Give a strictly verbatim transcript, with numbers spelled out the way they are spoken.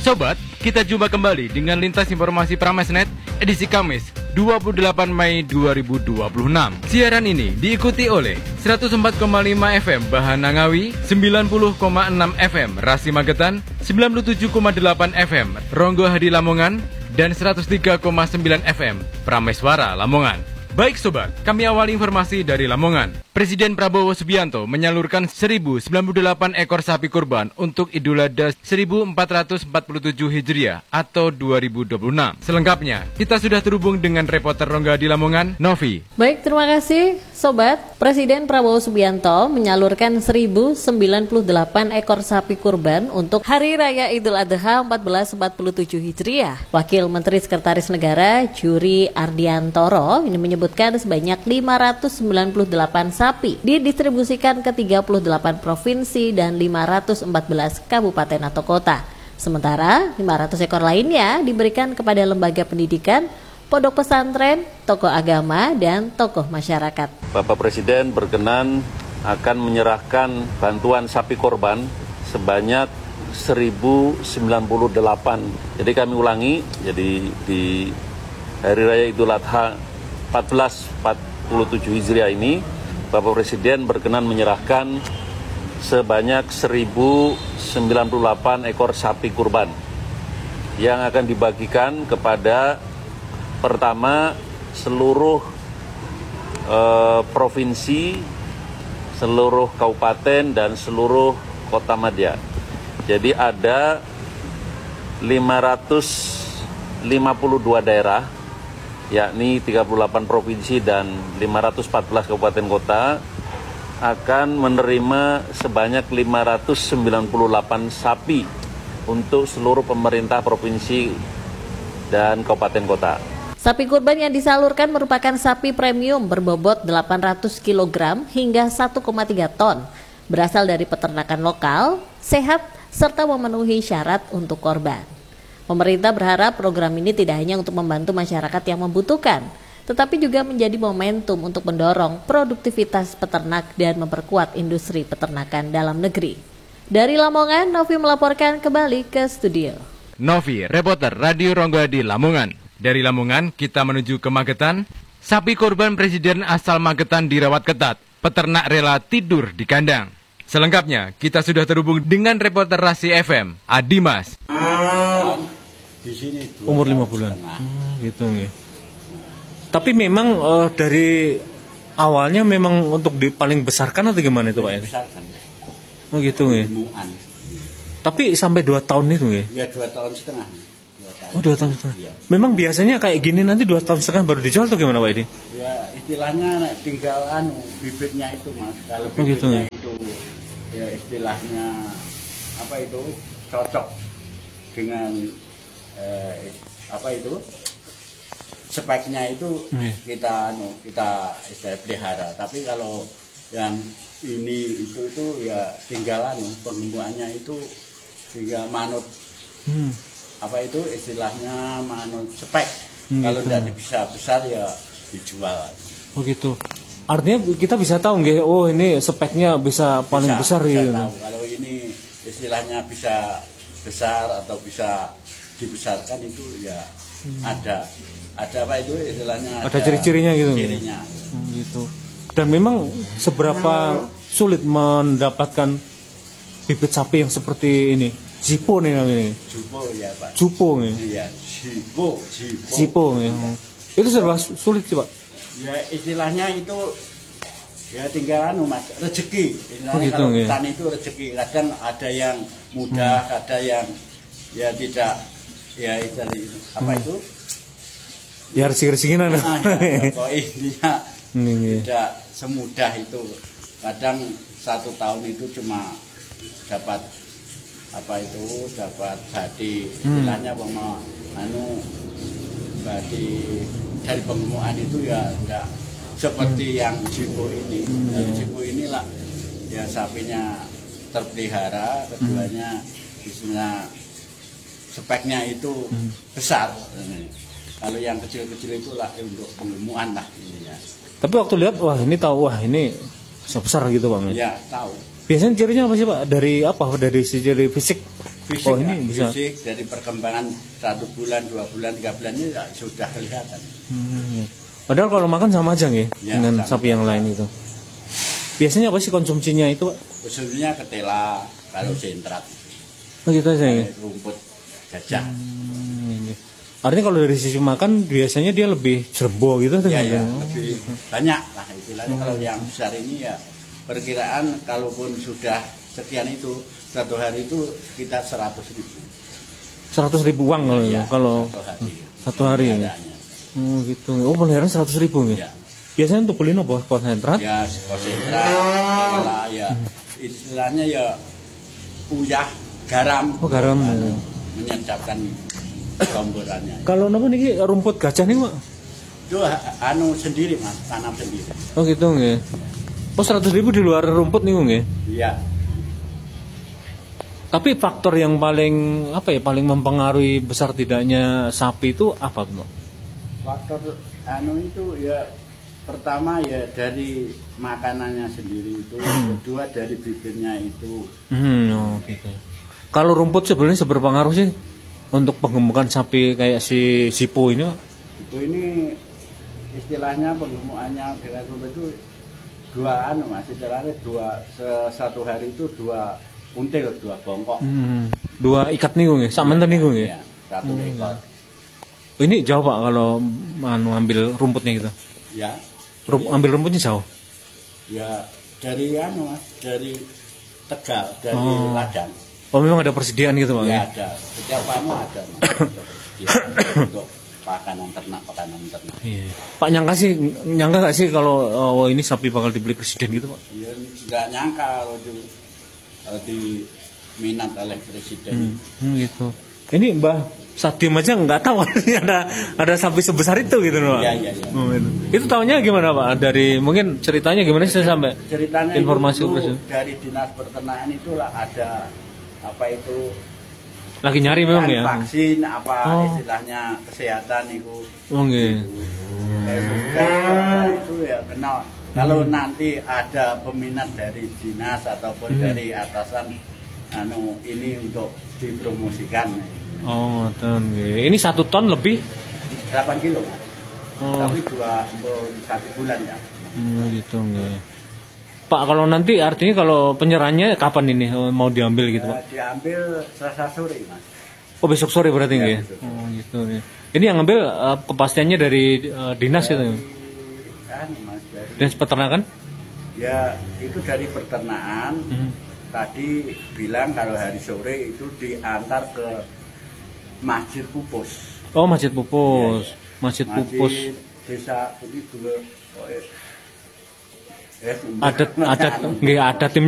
Sobat, kita jumpa kembali dengan Lintas Informasi Pramesnet edisi Kamis dua puluh delapan Mei dua ribu dua puluh enam. Siaran ini diikuti oleh seratus empat koma lima F M Bahana Ngawi, sembilan puluh koma enam F M Rasi Magetan, sembilan puluh tujuh koma delapan F M Ronggo Hadi Lamongan, dan seratus tiga koma sembilan F M Prameswara Lamongan. Baik sobat, kami awali informasi dari Lamongan. Presiden Prabowo Subianto menyalurkan seribu sembilan puluh delapan ekor sapi kurban untuk Idul Adha seribu empat ratus empat puluh tujuh Hijriah atau dua ribu dua puluh enam. Selengkapnya, kita sudah terhubung dengan reporter Rongga di Lamongan, Novi. Baik, terima kasih sobat. Presiden Prabowo Subianto menyalurkan seribu sembilan puluh delapan ekor sapi kurban untuk Hari Raya Idul Adha seribu empat ratus empat puluh tujuh Hijriah. Wakil Menteri Sekretaris Negara Juri Ardiantoro ini menyebutkan sebanyak lima ratus sembilan puluh delapan sapi didistribusikan ke tiga puluh delapan provinsi dan lima ratus empat belas kabupaten atau kota. Sementara lima ratus ekor lainnya diberikan kepada lembaga pendidikan, pondok pesantren, tokoh agama, dan tokoh masyarakat. Bapak Presiden berkenan akan menyerahkan bantuan sapi korban sebanyak seribu sembilan puluh delapan. Jadi kami ulangi, jadi di Hari Raya Idul Adha seribu empat ratus empat puluh tujuh Hijriah ini, Bapak Presiden berkenan menyerahkan sebanyak seribu sembilan puluh delapan ekor sapi kurban yang akan dibagikan kepada pertama seluruh eh, provinsi, seluruh kabupaten, dan seluruh kota madya. Jadi ada lima ratus lima puluh dua daerah, yakni tiga puluh delapan provinsi dan lima ratus empat belas kabupaten kota akan menerima sebanyak lima ratus sembilan puluh delapan sapi untuk seluruh pemerintah provinsi dan kabupaten kota. Sapi kurban yang disalurkan merupakan sapi premium berbobot delapan ratus kilogram hingga satu koma tiga ton, berasal dari peternakan lokal, sehat, serta memenuhi syarat untuk korban. Pemerintah berharap program ini tidak hanya untuk membantu masyarakat yang membutuhkan, tetapi juga menjadi momentum untuk mendorong produktivitas peternak dan memperkuat industri peternakan dalam negeri. Dari Lamongan, Novi melaporkan kembali ke studio. Novi, reporter Radio Rongga di Lamongan. Dari Lamongan, kita menuju ke Magetan. Sapi korban Presiden asal Magetan dirawat ketat. Peternak rela tidur di kandang. Selengkapnya, kita sudah terhubung dengan reporter Rasi F M, Adimas. Umur lima bulan. Hmm, gitu ya. Tapi memang uh, dari awalnya memang untuk di, paling besarkan atau gimana itu Pak ya? Oh gitu ya. Tapi sampai dua tahun itu ya? Ya dua tahun setengah. Oh dua tahun setengah. Ya. Memang biasanya kayak gini nanti dua tahun setengah baru dijual atau gimana Pak ini? Ya istilahnya tinggal anu bibitnya itu Mas. Kalau bibitnya oh, gitu, ya? itu ya istilahnya apa itu cocok dengan eh, apa itu speknya itu hmm. kita anu kita istilah pelihara. Tapi kalau yang ini itu itu ya tinggal anu pengembangannya itu tinggal manut hmm. apa itu istilahnya manut spek. Hmm, kalau tidak gitu. Bisa besar ya dijual. Oh gitu. Artinya kita bisa tahu nggak? Oh ini speknya bisa paling bisa, besar bisa ya. Tahu. Kalau ini istilahnya bisa besar atau bisa dibesarkan itu ya hmm. ada ada apa itu istilahnya ada, ada ciri-cirinya gitu. Cirinya. Hmm, gitu. Dan memang seberapa sulit mendapatkan bibit sapi yang seperti ini? Jipo nih namanya. Jipo ya Pak. Jipo nih. Iya, jipo, jipo. Jipo ya. Itu serba sulit sih Pak. Ya istilahnya itu ya tinggal anu Mas, rezeki. Istilahnya oh, gitu, kalau ya. hutan itu rezeki. Kadang ada yang mudah, hmm. ada yang ya tidak ya itu apa hmm. itu? Ya rezeki-rezekinan. Nah, ya, kok intinya tidak semudah itu. Kadang satu tahun itu cuma dapat apa itu dapat badi istilahnya hmm. pema anu badi dari pengemuan itu ya enggak seperti hmm. yang jipo ini. Hmm. Yang jipo inilah ya sapinya terpelihara, keduanya hmm. isinya speknya itu hmm. besar. Kalau yang kecil-kecil itulah untuk pengemuan lah ininya. Tapi waktu lihat wah ini tahu wah ini besar gitu Bang. Iya, tahu. Biasanya cirinya apa sih Pak? Dari apa? Dari ciri fisik fisik, Oh, ini ya, bisa. fisik dari perkembangan satu bulan, dua bulan, tiga bulan ini ya, sudah kelihatan. Hmm. Padahal kalau makan sama aja nggih Ya, dengan sama. sapi yang lain itu. Biasanya apa sih konsumsinya itu, Pak? Khususnya ketela, kalau sentrat, Oh, gitu aja ya. rumput gajah. Hmm, ini. Artinya kalau dari sisi makan biasanya dia lebih serbo gitu tuh. Ya, ya, kan? lebih banyak lah istilahnya. Kalau yang besar ini ya perkiraan kalaupun sudah sekian itu satu hari itu sekitar seratus ribu. seratus ribu uang kalau Ya, kalau satu hari. satu hari ya. Pemeliharannya. Oh gitu. Oh peliharaan seratus ribu nih. Ya. Biasanya untuk beli apa? Konsentrat? Ya konsentrat, ketela, ya istilahnya ya uyah, garam. Oh, garam, Anu, ya. menyedapkan gambarannya. Kalau nopo niki rumput gajah nih, Pak? Itu anu sendiri mas, tanam sendiri. Oh gitu nggih. Oh seratus ribu di luar rumput nih nggih. Iya. Tapi faktor yang paling apa ya paling mempengaruhi besar tidaknya sapi itu apa, Pak? Faktor anu itu ya pertama ya dari makanannya sendiri itu, kedua dari bibirnya itu. Hmm, oh gitu. Kalau rumput sebenarnya seberpengaruh sih untuk pengembangan sapi kayak si Sipo ini, Pak? Itu ini istilahnya penggemukannya dengan rumput itu dua anu mas, istilahnya dua se- satu hari itu dua until, dua bongkok. Hmm, dua ikat nih nggih, sak menten nih nggih. Iya, satu ekor. Ini jauh Pak kalau anu ambil rumputnya gitu. Ya, Rum- ambil rumputnya jauh. ya dari anu mas, dari Tegal, dari Oh. ladang. Oh memang ada persediaan gitu Pak? Ya Ya? ada, setiap anu ada mas, untuk, ya, untuk pakanan ternak, pakanan ternak. Iya. Pak nyangka sih, nyangka nggak sih kalau oh, ini sapi bakal dibeli presiden gitu Pak? Ya nggak nyangka kalau di, kalau diminat oleh presiden. Hmm, gitu. Ini Mbah Sadim aja nggak tahu ada ada sapi sebesar itu gitu loh Pak. Iya, iya, iya. Oh, itu. Itu tahunya gimana Pak? Dari mungkin ceritanya gimana sih sampai Ceritanya informasi itu dulu presiden? dari dinas peternakan itulah ada apa itu Lagi nyari memang kan ya? vaksin apa Oh. istilahnya kesehatan itu. Oh nggih. Dan itu ya kenal. Kalau nanti ada peminat dari dinas ataupun Hmm. dari atasan anu ini untuk dipromosikan. Oh, ton nggih. Ini satu ton lebih? delapan kilo Mas. Oh. Tapi dua untuk satu bulan ya. Hmm, gitu nggih. Pak kalau nanti artinya kalau penyerahannya kapan ini oh, mau diambil gitu Pak? Ya, diambil Selasa sore Mas. Oh besok sore berarti Ya, nggih? besok. Oh gitu ya. Ini yang ngambil eh, kepastiannya dari eh, dinas itu. Kan Mas dari Dinas peternakan? ya itu dari peternakan. Hmm. Tadi bilang kalau hari sore itu diantar ke Masjid Pupus. Oh Masjid Pupus. Masjid Pupus. Desa ini dulu. Oh, eh, eh, Adat adat nggih ada tim